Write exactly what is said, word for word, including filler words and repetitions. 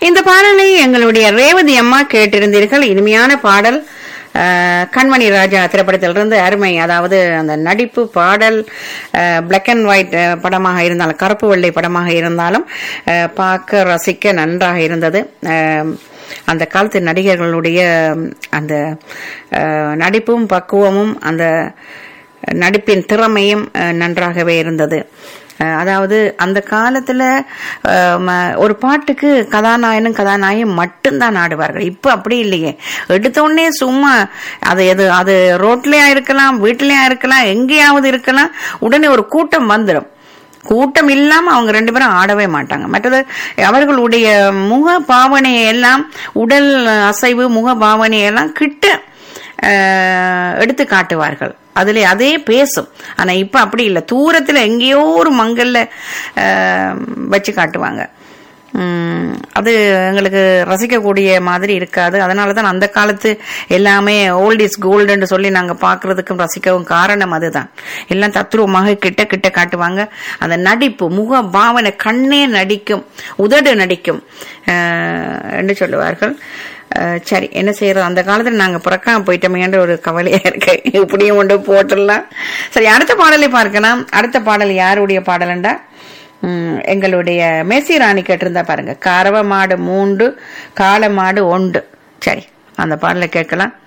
இந்த பாடலை எங்களுடைய ரேவதி அம்மா கேட்டிருந்தீர்கள். இனிமையான பாடல். கண்மணி ராஜா திரைப்படத்திலிருந்து அருமை. அதாவது அந்த நடிப்பு பாடல் பிளாக் அண்ட் ஒயிட் படமாக இருந்தாலும் கருப்பு வெள்ளை படமாக இருந்தாலும் பார்க்க ரசிக்க நன்றாக இருந்தது. அந்த காலத்து நடிகர்களுடைய அந்த நடிப்பும் பக்குவமும் அந்த நடிப்பின் திறமையும் நன்றாகவே இருந்தது. அதாவது அந்த காலத்துல ஒரு பாட்டுக்கு கதாநாயகனும் கதாநாயகன் மட்டும்தான் ஆடுவார்கள். இப்ப அப்படி இல்லையே. எடுத்த உடனே சும்மா அது எது அது ரோட்லயா இருக்கலாம், வீட்டிலயா இருக்கலாம், எங்கேயாவது இருக்கலாம், உடனே ஒரு கூட்டம் வந்துடும். கூட்டம் இல்லாம அவங்க ரெண்டு பேரும் ஆடவே மாட்டாங்க. மற்றது அவர்களுடைய முக பாவனை எல்லாம், உடல் அசைவு முக பாவனை எல்லாம் கிட்ட எடுத்து காட்டுவார்கள். அதுல அதே பேசும். ஆனா இப்ப அப்படி இல்லை. தூரத்துல எங்கேயோ ஒரு மங்கல்ல வச்சு காட்டுவாங்க. உம் அது எங்களுக்கு ரசிக்கக்கூடிய மாதிரி இருக்காது. அதனாலதான் அந்த காலத்து எல்லாமே ஓல்ட் இஸ் கோல்டுன்னு சொல்லி நாங்க பாக்குறதுக்கும் ரசிக்கவும் காரணம் அதுதான். எல்லாம் தத்ரூபமாக கிட்ட கிட்ட காட்டுவாங்க. அந்த நடிப்பு முக பாவனை, கண்ணே நடிக்கும், உதடு நடிக்கும் என்று சொல்லுவார்கள். சரி, என்ன செய்யறோம், அந்த காலத்துல நாங்க பிறக்காம போயிட்டோமேன்ற ஒரு கவலையா இருக்கு. இப்படியும் கொண்டு போட்டுடலாம். சரி, அடுத்த பாடலை பார்க்கலாம். அடுத்த பாடல் யாருடைய பாடல்ண்டா, உம் எங்களுடைய மேசி ராணி கேட்டிருந்தா பாருங்க. கறவை மாடு மூண்டு காளை மாடு ஒண்டு. சரி, அந்த பாடலை கேட்கலாம்.